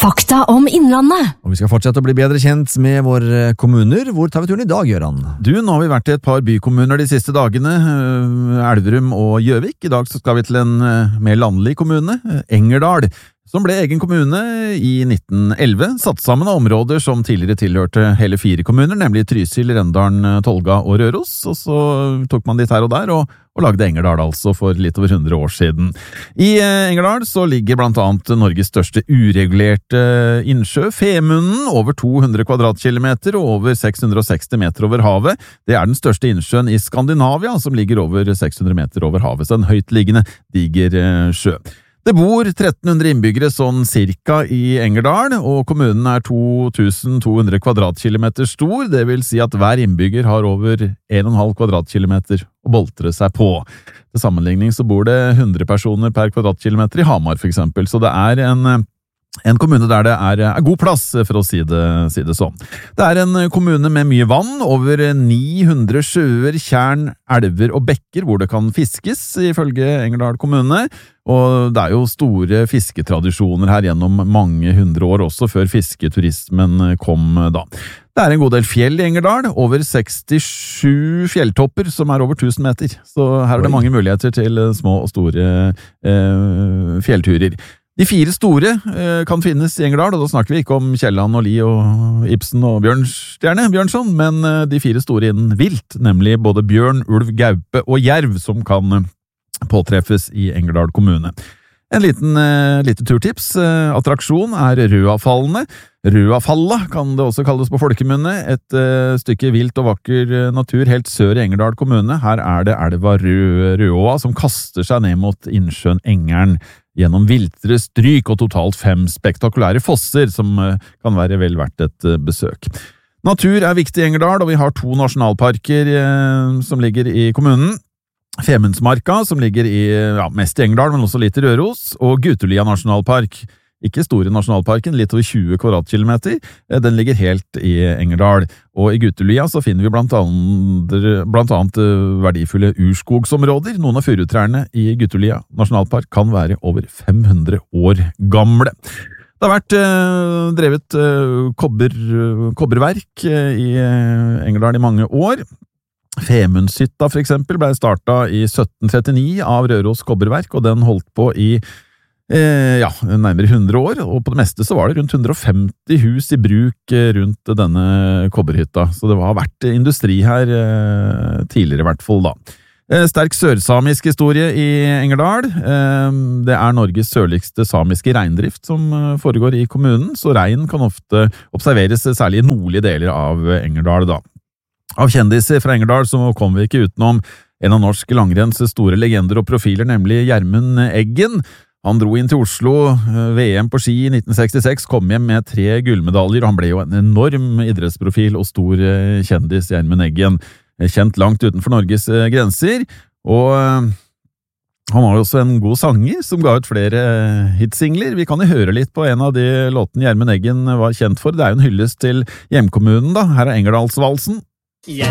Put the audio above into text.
Fakta om Innlandet. Og vi skal fortsette å bli bedre kjent med våre kommuner. Hvor tar vi turen i dag, Gøran? Nå har vi vært i et par bykommuner de siste dagene, Elverum og Gjøvik. I dag så skal vi til en mer landlig kommune, Engerdal, som ble egen kommune i 1911, satt sammen av områder som tidligere tilhørte hele 4 kommuner, nemlig Trysil, Rendalen, Tolga og Røros, og så tok man dit her og der, og lagde Engerdal altså for litt over 100 år siden. I Engerdal så ligger blant annet Norges største uregulerte innsjø, Femunden, over 200 kvadratkilometer og over 660 meter over havet. Det er den største innsjøen i Skandinavia, som ligger over 600 meter over havet, så en høytliggende diger sjø. Det bor 1300 innbyggere sånn cirka i Engerdal, og kommunen er 2200 kvadratkilometer stor, det vil si at hver innbygger har over 1,5 kvadratkilometer å boltre seg på. Til sammenligning så bor det 100 personer per kvadratkilometer i Hamar for eksempel, så det er en kommune der det er god plass, for å si det sånn. Det er en kommune med mye vann, over 900 sjøer, tjern, elver og bekker hvor det kan fiskes, ifølge Engerdal kommune, og det er jo store fisketradisjoner her gjennom mange hundre år, også før fisketurismen kom da. Det er en god del fjell i Engerdal, over 67 fjelltopper som er over 1000 meter, så her er det mange muligheter til små og store fjellturer. De 4 store kan finnes i Engerdal, og da snakker vi ikke om Kielland og Lie og Ibsen og Bjørnson, men de 4 store innen vilt, nemlig både bjørn, ulv, gaupe og jerv, som kan påtreffes i Engerdal kommune. En lite turtips. Attraksjon er Røafallene. Røafalla kan det også kalles på folkemunne. Et stykke vilt og vakker natur helt sør i Engerdal kommune. Her er det elva Røåa som kaster seg ned mot innsjøen Engeren gjennom viltre stryk og totalt 5 spektakulære fosser som kan være vel verdt et besøk. Natur er viktig i Engerdal, og vi har 2 nasjonalparker som ligger i kommunen. Femundsmarka, som ligger mest i Engerdal, men også litt i Røros, og Gutelia nasjonalpark. Ikke store nasjonalparken, litt over 20 kvadratkilometer. Den ligger helt i Engerdal. Og i Gutelia så finner vi blant annet verdifulle urskogsområder. Noen av furutrærne i Gutelia nasjonalpark kan være over 500 år gamle. Det har vært drevet kobberverk i Engerdal i mange år. Femundshytta for eksempel ble startet i 1739 av Røros kobberverk, og den holdt på i nærmere 100 år, og på det meste så var det rundt 150 hus i bruk rundt denne kobberhytta, så det har vært industri her tidligere i hvert fall da. Sterk sørsamisk historie i Engerdal. Det er Norges sørligste samiske reindrift som foregår i kommunen, så rein kan ofte observeres særlig i nordlige deler av Engerdal da. Av kjendiser fra Engerdal så kommer vi ikke utenom en av norsk langrenns store legender og profiler, nemlig Gjermund Eggen. Han dro inn til Oslo, VM på ski i 1966, kom hjem med 3 gullmedaljer, og han ble jo en enorm idrettsprofil og stor kjendis, Gjermund Eggen, kjent langt utenfor Norges grenser, og han var jo også en god sanger som ga ut flere hitsingler. Vi kan jo høre litt på en av de låtene Gjermund Eggen var kjent for. Det er jo en hyllest til hjemkommunen da, her er Engerdalsvalsen.